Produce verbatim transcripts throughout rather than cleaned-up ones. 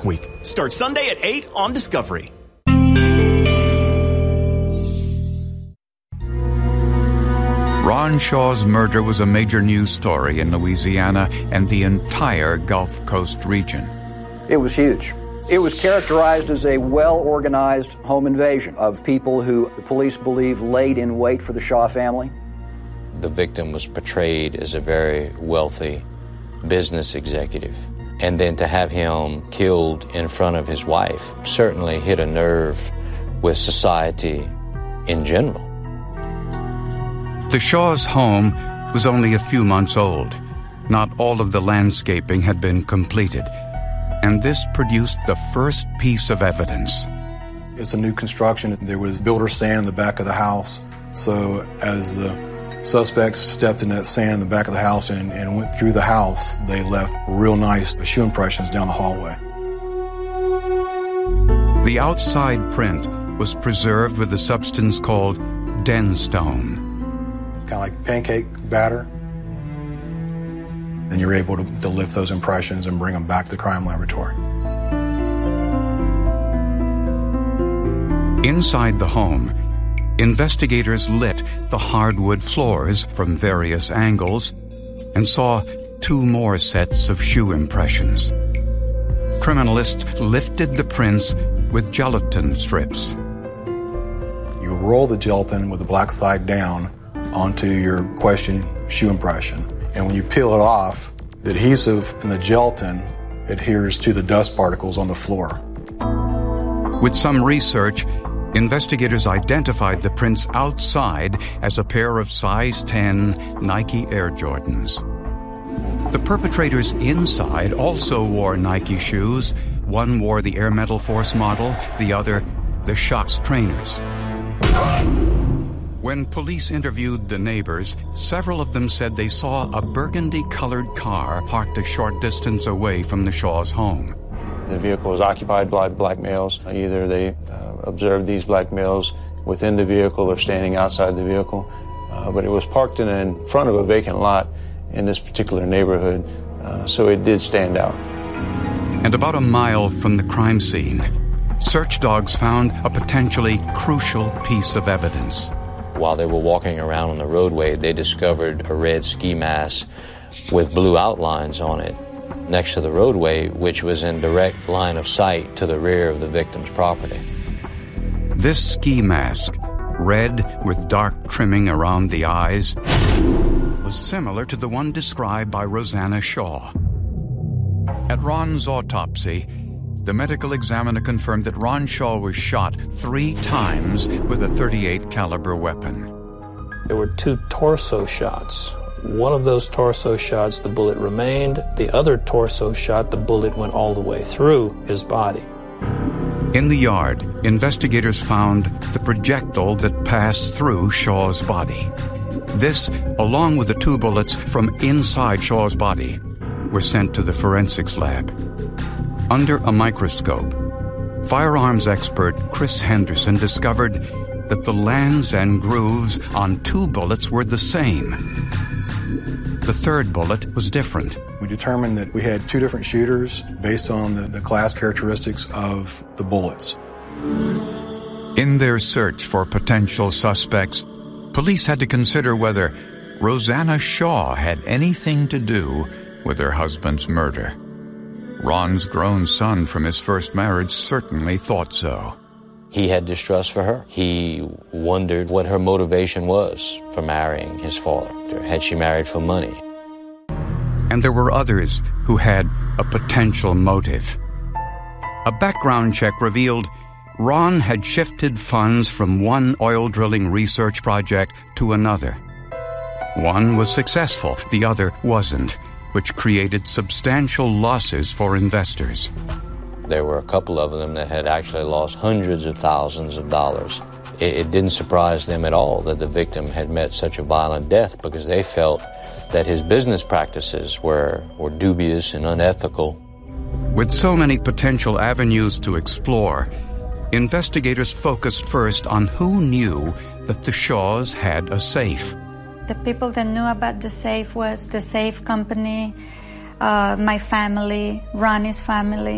Work Week. Starts Sunday at eight on Discovery. Ron Shaw's murder was a major news story in Louisiana and the entire Gulf Coast region. It was huge. It was characterized as a well-organized home invasion of people who the police believe laid in wait for the Shaw family. The victim was portrayed as a very wealthy business executive. And then to have him killed in front of his wife certainly hit a nerve with society in general. The Shaw's home was only a few months old. Not all of the landscaping had been completed, and this produced the first piece of evidence. It's a new construction. There was builder sand in the back of the house, so as the suspects stepped in that sand in the back of the house and, and went through the house, they left real nice shoe impressions down the hallway. The outside print was preserved with a substance called denstone. Kind of like pancake batter. And you're able to, to lift those impressions and bring them back to the crime laboratory. Inside the home, investigators lit the hardwood floors from various angles and saw two more sets of shoe impressions. Criminalists lifted the prints with gelatin strips. You roll the gelatin with the black side down onto your question shoe impression. And when you peel it off, the adhesive in the gelatin adheres to the dust particles on the floor. With some research, investigators identified the prints outside as a pair of size ten Nike Air Jordans. The perpetrators inside also wore Nike shoes. One wore the Air Metal Force model, the other the Shox trainers. When police interviewed the neighbors, several of them said they saw a burgundy-colored car parked a short distance away from the Shaw's home. The vehicle was occupied by black males. Either they uh, observed these black males within the vehicle or standing outside the vehicle. Uh, but it was parked in, in front of a vacant lot in this particular neighborhood, uh, so it did stand out. And about a mile from the crime scene, search dogs found a potentially crucial piece of evidence. While they were walking around on the roadway, they discovered a red ski mask with blue outlines on it next to the roadway, which was in direct line of sight to the rear of the victim's property. This ski mask, red with dark trimming around the eyes, was similar to the one described by Rosanna Shaw. At Ron's autopsy, the medical examiner confirmed that Ron Shaw was shot three times with a thirty-eight caliber weapon. There were two torso shots. One of those torso shots, the bullet remained. The other torso shot, the bullet went all the way through his body. In the yard, investigators found the projectile that passed through Shaw's body. This, along with the two bullets from inside Shaw's body, were sent to the forensics lab. Under a microscope, firearms expert Chris Henderson discovered that the lands and grooves on two bullets were the same. The third bullet was different. We determined that we had two different shooters based on the, the class characteristics of the bullets. In their search for potential suspects, police had to consider whether Rosanna Shaw had anything to do with her husband's murder. Ron's grown son from his first marriage certainly thought so. He had distrust for her. He wondered what her motivation was for marrying his father. Had she married for money? And there were others who had a potential motive. A background check revealed Ron had shifted funds from one oil drilling research project to another. One was successful, the other wasn't, which created substantial losses for investors. There were a couple of them that had actually lost hundreds of thousands of dollars. It, it didn't surprise them at all that the victim had met such a violent death because they felt that his business practices were, were dubious and unethical. With so many potential avenues to explore, investigators focused first on who knew that the Shaws had a safe. The people that knew about the safe was the safe company, uh, my family, Ronnie's family,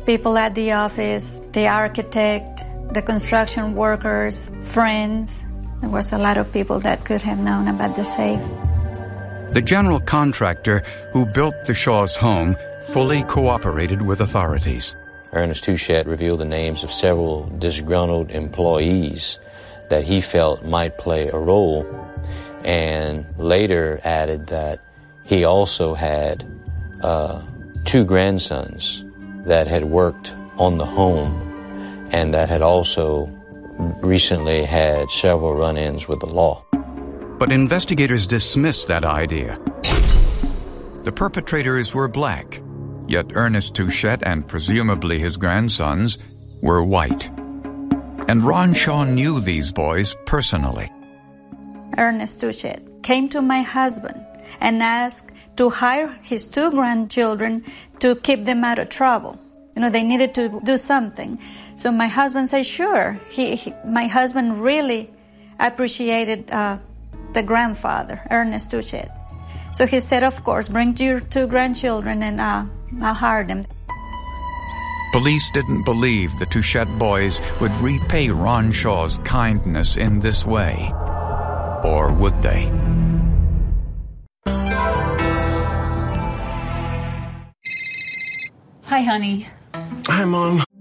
people at the office, the architect, the construction workers, friends. There was a lot of people that could have known about the safe. The general contractor who built the Shaw's home fully cooperated with authorities. Ernest Touchette revealed the names of several disgruntled employees that he felt might play a role, and later added that he also had uh, two grandsons that had worked on the home and that had also recently had several run-ins with the law. But investigators dismissed that idea. The perpetrators were black, yet Ernest Touchette and presumably his grandsons were white. And Ron Shaw knew these boys personally. Ernest Touchette came to my husband and asked to hire his two grandchildren to keep them out of trouble. You know, they needed to do something. So my husband said, sure. He, he, my husband really appreciated uh, the grandfather, Ernest Touchette. So he said, of course, bring your two grandchildren and uh, I'll hire them. Police didn't believe the Touchette boys would repay Ron Shaw's kindness in this way. Or would they? Hi, honey. Hi, Mom.